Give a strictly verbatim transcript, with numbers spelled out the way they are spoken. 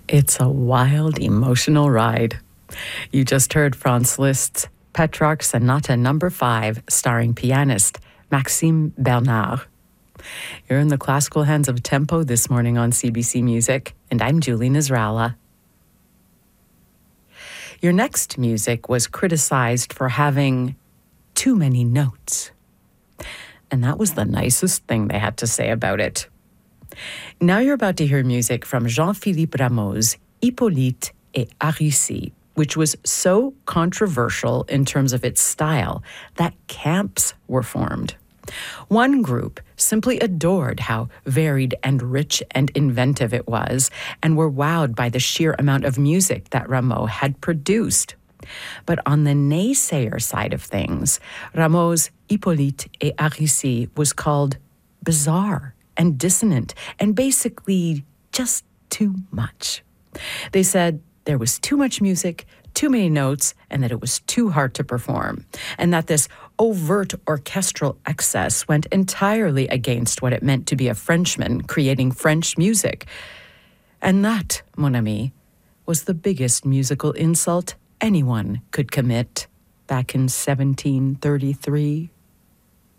It's a wild, emotional ride. You just heard Franz Liszt's Petrarch Sonata Number Five, starring pianist Maxime Bernard. You're in the classical hands of tempo this morning on C B C Music, and I'm Julie Nasrallah. Your next music was criticized for having too many notes. And that was the nicest thing they had to say about it. Now you're about to hear music from Jean-Philippe Rameau's Hippolyte et Aricie, which was so controversial in terms of its style that camps were formed. One group simply adored how varied and rich and inventive it was, and were wowed by the sheer amount of music that Rameau had produced. But on the naysayer side of things, Rameau's Hippolyte et Aricie was called bizarre and dissonant, and basically just too much. They said there was too much music, too many notes, and that it was too hard to perform, and that this overt orchestral excess went entirely against what it meant to be a Frenchman creating French music. And that, mon ami, was the biggest musical insult anyone could commit back in seventeen thirty-three.